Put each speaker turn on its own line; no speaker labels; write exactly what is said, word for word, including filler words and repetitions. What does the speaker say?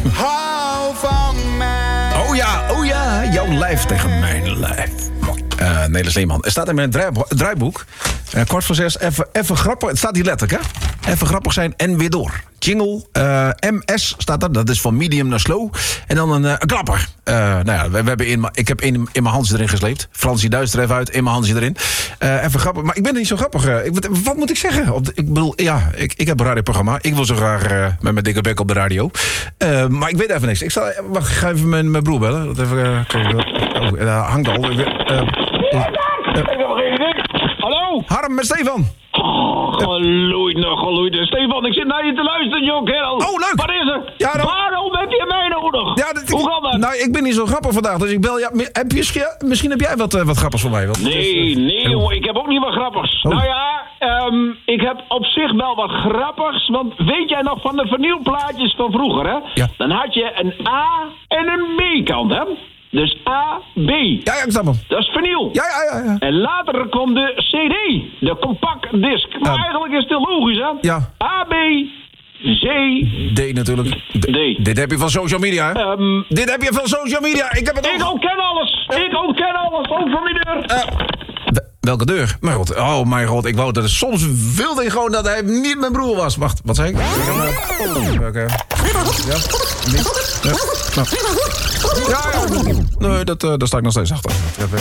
Hou van mij.
Oh ja, oh ja, jouw lijf tegen mijn lijf. Uh, Nederlands Leeman. Er staat in mijn draaibo- draaiboek. Uh, kwart voor zes, even, even grappig. Het staat hier letterlijk, hè? Even grappig zijn en weer door. Jingle, uh, M S staat er. Dat is van medium naar slow. En dan een, uh, een klapper. Uh, nou ja, we, we hebben in, ik heb in, in mijn handje erin gesleept. Fransie Duits er even uit, in mijn handje erin. Uh, even grappig. Maar ik ben niet zo grappig. Uh, ik, wat, wat moet ik zeggen? Op de, ik bedoel, ja, ik, ik heb een radioprogramma. Ik wil zo graag uh, met mijn dikke bek op de radio. Uh, maar ik weet even niks. Ik, zal, wacht, ik ga even mijn, mijn broer bellen. Dat even, uh, oh, uh, hangt al. Uh, uh, uh,
Ik heb geen idee. Hallo?
Harm met Stefan.
Oh, geloeid nog, geloeid. Stefan, ik zit naar je te luisteren, joh, kerel.
Oh, leuk.
Wat is er?
Ja, dan...
Waarom heb je mij nodig?
Ja, dat...
Hoe kan dat?
Nou, ik ben niet zo grappig vandaag, dus ik bel... Ja, heb je, misschien heb jij wat, uh, wat grappigs voor mij. Wat,
Nee, nee, jongen, ik heb ook niet wat grappigs.
Oh.
Nou ja, um, ik heb op zich wel wat grappigs. Want weet jij nog van de vernieuwplaatjes van vroeger, hè?
Ja.
Dan had je een A en een B-kant, hè? Dus A, B.
Ja, ja, ik snap hem.
Dat is vernieuw.
Ja, ja, ja, ja.
En later kwam de C D, de compact disc. Maar
Ja.
eigenlijk is het heel logisch, hè?
Ja.
A, B, C,
D natuurlijk. D.
D.
Dit heb je van social media, hè?
Um,
Dit heb je van social media. Ik heb het
ik
ook...
ontken alles. Ik ontken alles. Ook van die deur.
Uh, w- welke deur? Mijn god. Oh, mijn god. Ik wou dat het soms wilde ik gewoon dat hij niet mijn broer was. Wacht, wat zei ik? Welke? Ja? Niet? Ja? Nou. Ja, ja. Nee, dat, uh, daar sta ik nog steeds achter.